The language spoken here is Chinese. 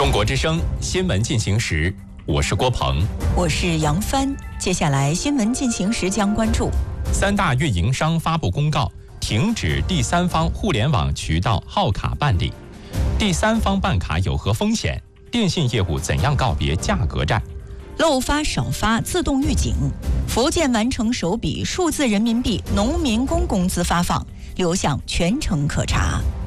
中国之声新闻进行时，我是郭鹏， 我是杨帆。接下来新闻进行时将关注三大运营商发布公告，停止第三方互联网渠道号卡办理。第三方办卡有何风险？电信业务怎样告别价格战？ 漏发少发自动预警。福建完成首笔数字人民币农民工工资发放，流向全程可查。